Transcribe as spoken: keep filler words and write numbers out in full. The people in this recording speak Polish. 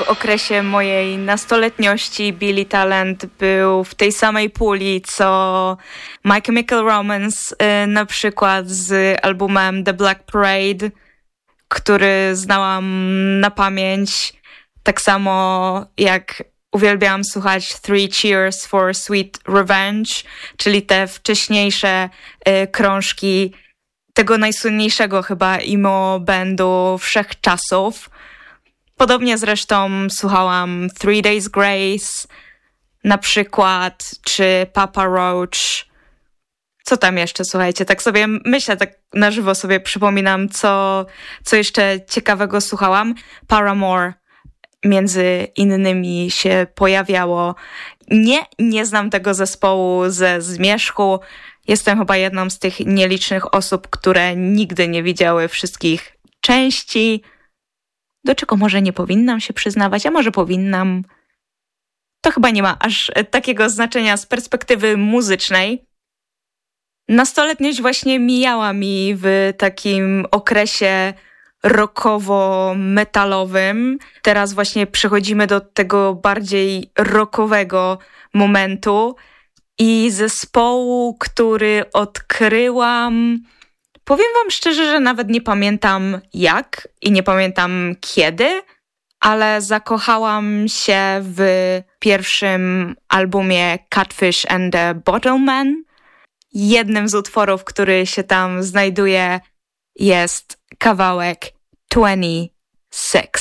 w okresie mojej nastoletniości Billy Talent był w tej samej puli co My Chemical Romance, na przykład z albumem The Black Parade, który znałam na pamięć, tak samo jak uwielbiałam słuchać Three Cheers for Sweet Revenge, czyli te wcześniejsze y, krążki tego najsłynniejszego chyba emo bandu wszechczasów. Podobnie zresztą słuchałam Three Days Grace na przykład, czy Papa Roach. Co tam jeszcze, słuchajcie, tak sobie myślę, tak na żywo sobie przypominam, co, co jeszcze ciekawego słuchałam. Paramore między innymi się pojawiało. Nie, nie znam tego zespołu ze zmierzchu. Jestem chyba jedną z tych nielicznych osób, które nigdy nie widziały wszystkich części, do czego może nie powinnam się przyznawać, a może powinnam. To chyba nie ma aż takiego znaczenia z perspektywy muzycznej. Nastoletniość właśnie mijała mi w takim okresie rockowo-metalowym. Teraz właśnie przechodzimy do tego bardziej rockowego momentu i zespołu, który odkryłam, powiem wam szczerze, że nawet nie pamiętam jak i nie pamiętam kiedy, ale zakochałam się w pierwszym albumie Catfish and the Bottlemen. Jednym z utworów, który się tam znajduje, jest kawałek dwadzieścia sześć.